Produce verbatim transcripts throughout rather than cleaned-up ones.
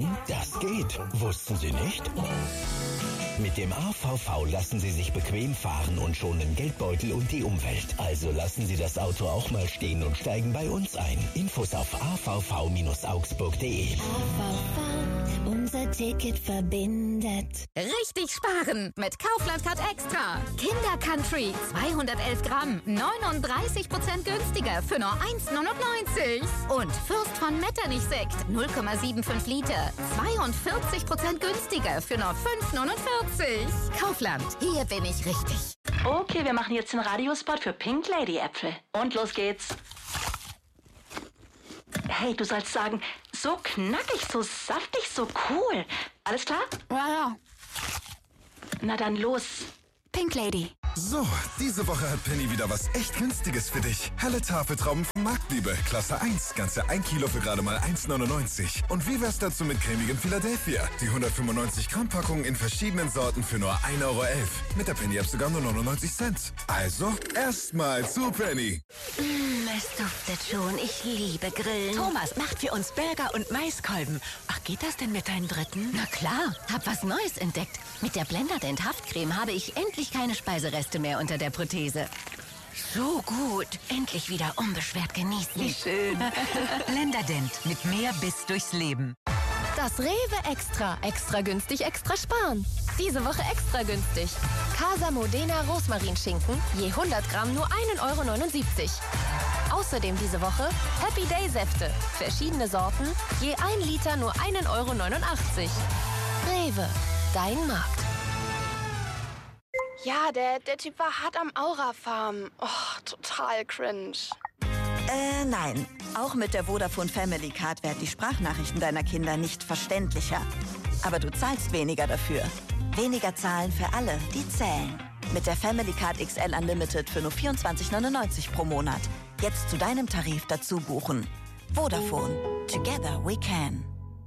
Sparen, das geht. Wussten Sie nicht? Mit dem A V V lassen Sie sich bequem fahren und schonen Geldbeutel und die Umwelt. Also lassen Sie das Auto auch mal stehen und steigen bei uns ein. Infos auf a v v Bindestrich augsburg punkt de. A V V, unser Ticket verbindet. Richtig sparen mit Kaufland Card Extra. Kinder Country, zweihundertelf Gramm, neununddreißig Prozent günstiger für nur eins neunundneunzig. Und Fürst von Metternich Sekt, null Komma fünfundsiebzig Liter, zweiundvierzig Prozent günstiger für nur fünf neunundvierzig. Kaufland, hier bin ich richtig. Okay, wir machen jetzt den Radiospot für Pink Lady Äpfel. Und los geht's. Hey, du sollst sagen, so knackig, so saftig, so cool. Alles klar? Ja, ja. Na dann los. Pink Lady. So, diese Woche hat Penny wieder was echt Günstiges für dich. Helle Tafeltrauben von Marktliebe, Klasse eins, ganze ein Kilo für gerade mal eins neunundneunzig. Und wie wär's dazu mit cremigem Philadelphia? Die hundertfünfundneunzig Gramm Packung in verschiedenen Sorten für nur ein Euro elf. Mit der Penny-App sogar nur neunundneunzig Cent. Also, erstmal zu Penny. Mm, es duftet schon. Ich liebe Grillen. Thomas macht für uns Burger und Maiskolben. Ach, geht das denn mit deinem dritten? Na klar, hab was Neues entdeckt. Mit der Blenderdent Haftcreme habe ich endlich keine Speisereste mehr unter der Prothese. So gut. Endlich wieder unbeschwert genießen. Wie schön. Blenderdent mit mehr Biss durchs Leben. Das Rewe Extra. Extra günstig, extra sparen. Diese Woche extra günstig. Casa Modena Rosmarinschinken, je hundert Gramm nur ein Euro neunundsiebzig. Außerdem diese Woche Happy Day Säfte. Verschiedene Sorten, je ein Liter nur ein Euro neunundachtzig. Rewe, dein Markt. Ja, der, der Typ war hart am Aura-Farm. Oh, total cringe. Äh, nein. Auch mit der Vodafone Family Card werden die Sprachnachrichten deiner Kinder nicht verständlicher. Aber du zahlst weniger dafür. Weniger zahlen für alle, die zählen. Mit der Family Card X L Unlimited für nur vierundzwanzig neunundneunzig pro Monat. Jetzt zu deinem Tarif dazu buchen. Vodafone. Together we can.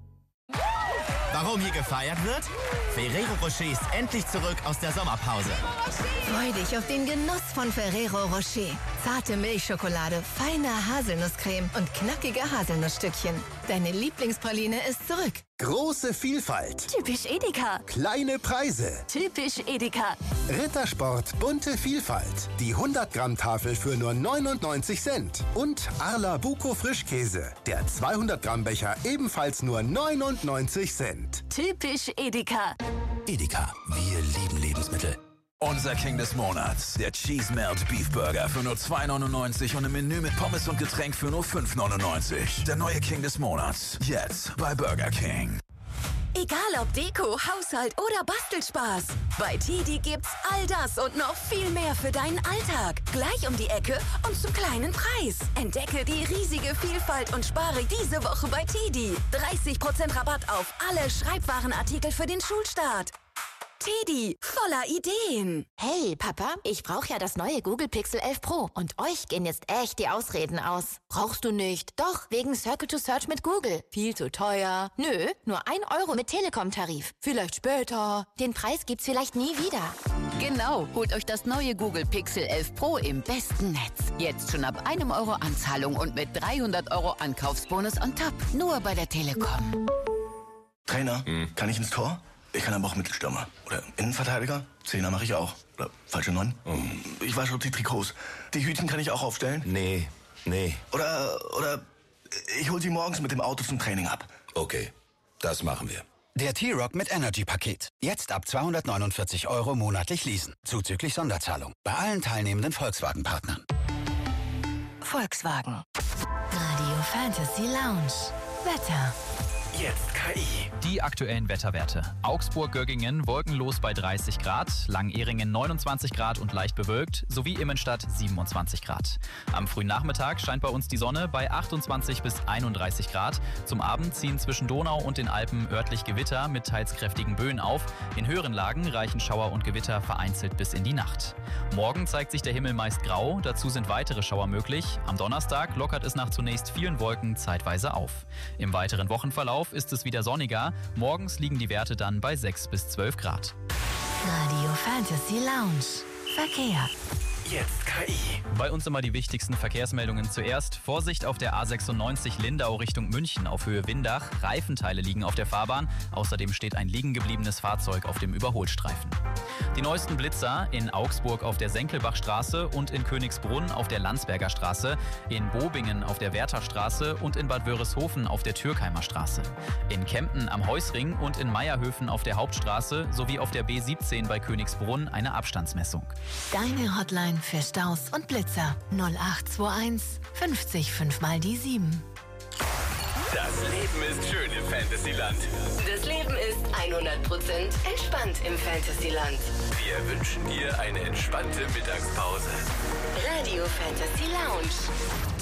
Warum hier gefeiert wird? Ferrero Rocher ist endlich zurück aus der Sommerpause. Freu dich auf den Genuss von Ferrero Rocher. Zarte Milchschokolade, feine Haselnusscreme und knackige Haselnussstückchen. Deine Lieblingspraline ist zurück. Große Vielfalt. Typisch Edeka. Kleine Preise. Typisch Edeka. Rittersport, bunte Vielfalt. Die hundert Gramm Tafel für nur neunundneunzig Cent. Und Arla Buco Frischkäse. Der zweihundert Gramm Becher ebenfalls nur neunundneunzig Cent. Typisch Edeka. Edeka, wir lieben Lebensmittel. Unser King des Monats, der Cheese Melt Beef Burger für nur zwei neunundneunzig und im Menü mit Pommes und Getränk für nur fünf neunundneunzig. Der neue King des Monats, jetzt bei Burger King. Egal ob Deko, Haushalt oder Bastelspaß. Bei Tidi gibt's all das und noch viel mehr für deinen Alltag. Gleich um die Ecke und zum kleinen Preis. Entdecke die riesige Vielfalt und spare diese Woche bei Tidi. dreißig Prozent Rabatt auf alle Schreibwarenartikel für den Schulstart. Tidi, voller Ideen. Hey, Papa, ich brauche ja das neue Google Pixel elf Pro. Und euch gehen jetzt echt die Ausreden aus. Brauchst du nicht? Doch, wegen Circle to Search mit Google. Viel zu teuer. Nö, nur ein Euro mit Telekom-Tarif. Vielleicht später. Den Preis gibt's vielleicht nie wieder. Genau, holt euch das neue Google Pixel elf Pro im besten Netz. Jetzt schon ab einem Euro Anzahlung und mit dreihundert Euro Ankaufsbonus on top. Nur bei der Telekom. Trainer, hm. kann ich ins Tor? Ich kann aber auch Mittelstürmer. Oder Innenverteidiger. Zehner mache ich auch. Oder falsche Neun. Oh. Ich wasche die Trikots. Die Hütchen kann ich auch aufstellen. Nee, nee. Oder, oder ich hole sie morgens mit dem Auto zum Training ab. Okay, das machen wir. Der T-Rock mit Energy-Paket. Jetzt ab zweihundertneunundvierzig Euro monatlich leasen. Zuzüglich Sonderzahlung. Bei allen teilnehmenden Volkswagen-Partnern. Volkswagen. Radio Fantasy Lounge. Wetter. Jetzt K I. Die aktuellen Wetterwerte. Augsburg-Göggingen wolkenlos bei dreißig Grad, Langehringen neunundzwanzig Grad und leicht bewölkt, sowie Immenstadt siebenundzwanzig Grad. Am frühen Nachmittag scheint bei uns die Sonne bei achtundzwanzig bis einunddreißig Grad. Zum Abend ziehen zwischen Donau und den Alpen örtlich Gewitter mit teils kräftigen Böen auf. In höheren Lagen reichen Schauer und Gewitter vereinzelt bis in die Nacht. Morgen zeigt sich der Himmel meist grau, dazu sind weitere Schauer möglich. Am Donnerstag lockert es nach zunächst vielen Wolken zeitweise auf. Im weiteren Wochenverlauf ist es wieder sonniger. Morgens liegen die Werte dann bei sechs bis zwölf Grad. Radio Fantasy Lounge. Verkehr. Jetzt K I. Bei uns immer die wichtigsten Verkehrsmeldungen zuerst. Vorsicht auf der A sechsundneunzig Lindau Richtung München auf Höhe Windach. Reifenteile liegen auf der Fahrbahn. Außerdem steht ein liegen gebliebenes Fahrzeug auf dem Überholstreifen. Die neuesten Blitzer in Augsburg auf der Senckelbachstraße und in Königsbrunn auf der Landsberger Straße, in Bobingen auf der Wertherstraße und in Bad Wörishofen auf der Türkheimer Straße. In Kempten am Heusring und in Meierhöfen auf der Hauptstraße sowie auf der B siebzehn bei Königsbrunn eine Abstandsmessung. Deine Hotline für Staus und Blitzer null acht zwei eins fünfzig fünf mal die sieben. Das Leben ist schön im Fantasyland. Das Leben ist hundert Prozent entspannt im Fantasyland. Wir wünschen dir eine entspannte Mittagspause. Radio Fantasy Lounge.